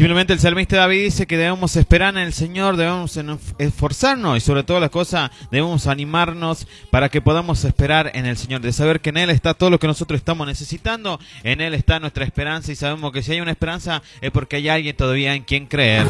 Simplemente el salmista David dice que debemos esperar en el Señor, debemos esforzarnos y sobre todas las cosas debemos animarnos para que podamos esperar en el Señor, de saber que en Él está todo lo que nosotros estamos necesitando, en Él está nuestra esperanza y sabemos que si hay una esperanza es porque hay alguien todavía en quien creer.